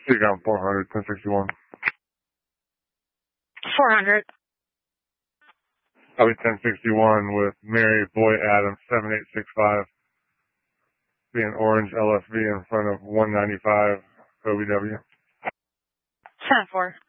Take down 400, 1061. 400. I'll be 1061 with Mary Boy Adams, 7865. Being orange LSV in front of 195 OBW. 10-4.